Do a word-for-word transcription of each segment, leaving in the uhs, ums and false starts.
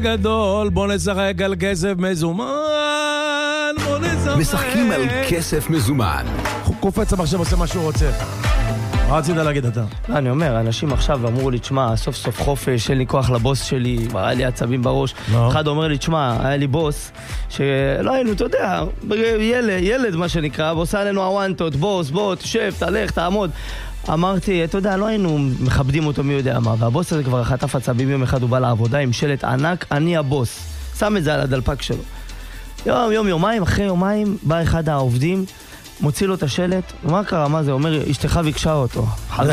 גדול, בוא נשחק על כסף מזומן, בוא נשחק. משחקים על כסף מזומן. קופץ המחשב עושה מה שהוא רוצה. מה רצית להגיד אתה? אני אומר, אנשים עכשיו אמרו לי, תשמע, סוף סוף חופש, אין לי כוח לבוס שלי, היה לי עצבים בראש. אחד אומר לי, תשמע, היה לי בוס, שלא היינו, אתה יודע, ילד, ילד מה שנקרא, ועושה עלינו הוואנטות, בוס, בוא, תשב, תלך, תעמוד. אמרתי, אתה יודע, לא היינו מכבדים אותו מי יודע מה, והבוס הזה כבר חטף עצבים יום אחד, הוא בא לעבודה עם שלט ענק, אני הבוס. שם את זה על הדלפק שלו. יום, יום, יומיים, אחרי יומיים, בא אחד העובדים, מוציא לו את השלט, ומה קרה? מה זה? אומר, אשתך ביקשה אותו.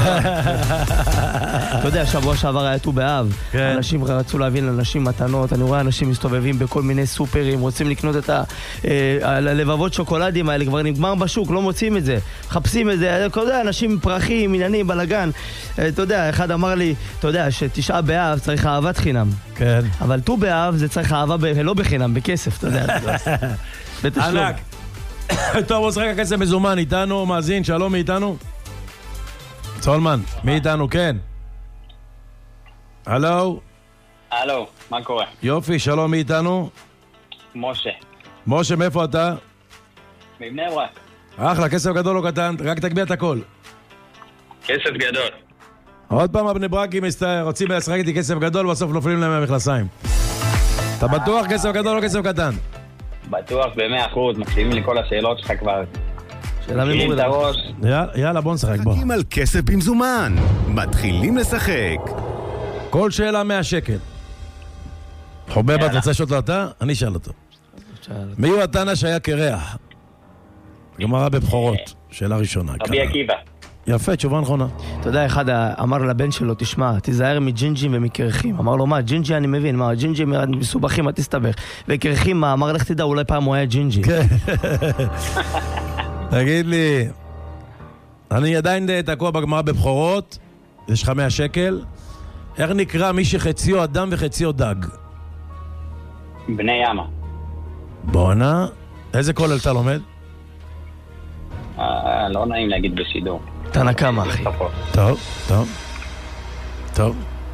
אתה יודע, שבוע שעבר היה ט"ו באב. אנשים רצו להביא לאנשים מתנות. אני רואה אנשים מסתובבים בכל מיני סופרים, רוצים לקנות את הלבבות שוקולדים האלה, כבר נגמר בשוק, לא מוצאים את זה. מחפשים את זה, אתה יודע, אנשים פרחים, עניינים, בלגן. אתה יודע, אחד אמר לי, אתה יודע, שתשעה באב צריך אהבת חינם. כן. אבל ט"ו באב זה צריך אהבה לא בחינם, בכסף, אתה יודע. בתשלום. טוב, בוא שחק הכסף מזומן איתנו, מאזין, שלום, מי איתנו? צולמן, מי איתנו, כן? הלו? הלו, מה קורה? יופי, שלום, מי איתנו? משה. משה, מאיפה אתה? מבני ברק. אחלה, כסף גדול או קטן, רק תגביה את הכל. כסף גדול. עוד פעם הבני ברקים רוצים לשחק איתי כסף גדול, בסוף נופלים להם מהמכנסיים. אתה בטוח כסף גדול או כסף קטן? בטוח במאה אחוז, מקשיבים לי כל השאלות שלך כבר. שאלה ממורדת. יאללה, בוא נשחק, בוא. משחקים על כסף במזומן. מתחילים לשחק. כל שאלה מאה שקל. חובב, אתה רוצה לשאול אותו אתה? אני אשאל אותו. מי הוא התנא שהיה קרח? גמרא בבחורות. שאלה ראשונה. רבי עקיבא. יפה, תשובה נכונה. אתה יודע, אחד אמר לבן שלו, תשמע, תיזהר מג'ינג'ים ומקרחים. אמר לו, מה, ג'ינג'י אני מבין, מה, ג'ינג'ים מסובכים, מה תסתבך? וקרחים, מה, אמר לך תדע, אולי פעם הוא היה ג'ינג'י. תגיד לי, אני עדיין תקוע בגמרא בבחורות, יש לך מאה שקל, איך נקרא מי שחציו אדם וחציו דג? בני ימה. בונה, איזה כולל אתה לומד? לא נעים להגיד בשידור. תנא קמא, אחי. טוב, טוב. טוב.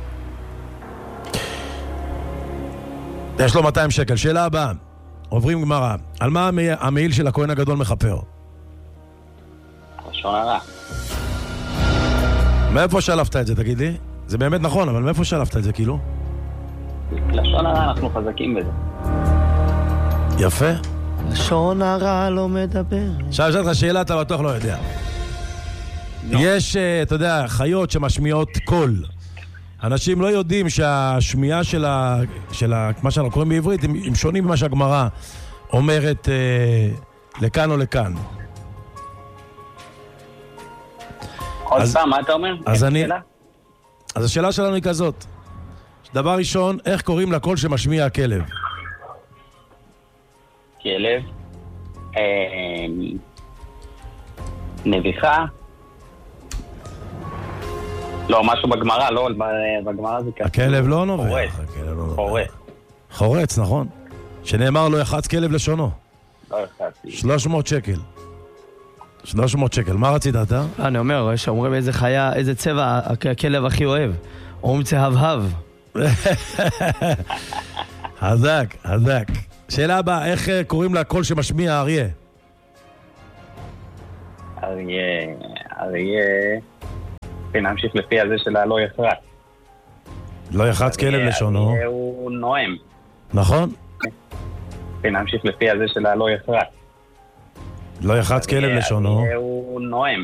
יש לו מאתיים שקל. שאלה הבאה. עוברים גמרא. על מה המעיל של הכהן הגדול מחפר? לשון הרע. מאיפה שלפת את זה, תגיד לי? זה באמת נכון, אבל מאיפה שלפת את זה, כאילו? לשון הרע, אנחנו חזקים בזה. יפה. לשון הרע לא מדבר. עכשיו שאלת לך שאלה, אתה בטוח לא יודע. יש, אתה יודע, חיות שמשמיעות קול. אנשים לא יודעים שהשמיעה של ה... של ה... מה שאנחנו קוראים בעברית, הם, הם שונים ממה שהגמרא אומרת אה, לכאן או לכאן. עוד פעם, מה אתה אומר? אז אני... אז השאלה שלנו היא כזאת. דבר ראשון, איך קוראים לקול שמשמיע הכלב? כלב, נביחה, לא, משהו בגמרא, לא, בגמרא זה ככה. הכלב לא נובח. חורץ. חורץ, נכון. שנאמר לו יחץ כלב לשונו. לא יחצתי. שלוש מאות שקל. שלוש מאות שקל, מה רצית אתה? אני אומר, שאומרים איזה חיה, איזה צבע הכלב הכי אוהב. אומרים צהבהב. חזק, חזק. שאלה הבאה, איך קוראים לה קול שמשמיע אריה? אריה, אריה... נמשיך לפי הזה שלה לא יחרץ. לא יחץ כלב לשונו. אריה הוא נואם. נכון? נמשיך לפי הזה שלה לא יחרץ. לא יחץ כלב לשונו. אריה הוא נואם.